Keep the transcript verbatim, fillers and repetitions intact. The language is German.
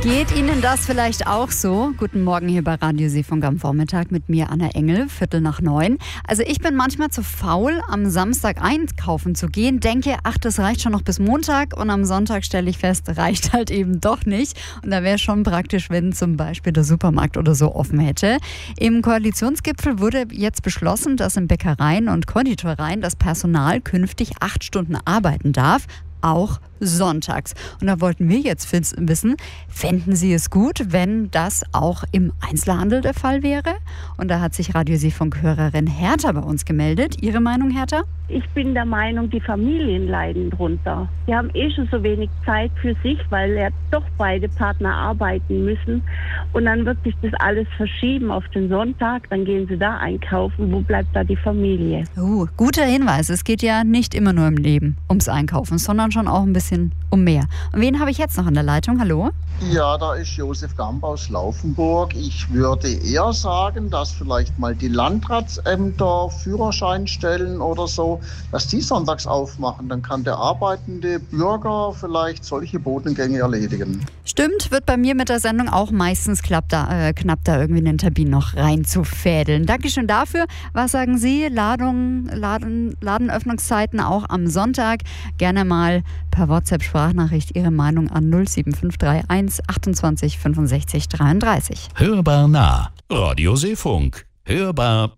Geht Ihnen das vielleicht auch so? Guten Morgen hier bei Radio Seefunk am Vormittag mit mir, Anna Engel, Viertel nach neun. Also ich bin manchmal zu faul, am Samstag einkaufen zu gehen, denke, ach, das reicht schon noch bis Montag, und am Sonntag stelle ich fest, reicht halt eben doch nicht. Und da wäre schon praktisch, wenn zum Beispiel der Supermarkt oder so offen hätte. Im Koalitionsgipfel wurde jetzt beschlossen, dass in Bäckereien und Konditoreien das Personal künftig acht Stunden arbeiten darf, auch sonntags. Und da wollten wir jetzt wissen, fänden Sie es gut, wenn das auch im Einzelhandel der Fall wäre? Und da hat sich Radio Seefunk-Hörerin Hertha bei uns gemeldet. Ihre Meinung, Hertha? Ich bin der Meinung, die Familien leiden drunter. Die haben eh schon so wenig Zeit für sich, weil ja doch beide Partner arbeiten müssen. Und dann wird sich das alles verschieben auf den Sonntag. Dann gehen sie da einkaufen. Wo bleibt da die Familie? Uh, guter Hinweis. Es geht ja nicht immer nur im Leben ums Einkaufen, sondern schon auch ein bisschen um mehr. Und wen habe ich jetzt noch in der Leitung? Hallo? Ja, da ist Josef Gamp aus Laufenburg. Ich würde eher sagen, dass vielleicht mal die Landratsämter Führerschein stellen oder so, dass die sonntags aufmachen. Dann kann der arbeitende Bürger vielleicht solche Bodengänge erledigen. Stimmt, wird bei mir mit der Sendung auch meistens klappt da, äh, knapp da irgendwie in den Termin noch reinzufädeln. Dankeschön dafür. Was sagen Sie? Ladung, Laden, Ladenöffnungszeiten auch am Sonntag. Gerne mal per WhatsApp-Sprachnachricht Ihre Meinung an null sieben fünf drei eins achtundzwanzig fünfundsechzig dreiunddreißig. Hörbar nah. Radio Seefunk. Hörbar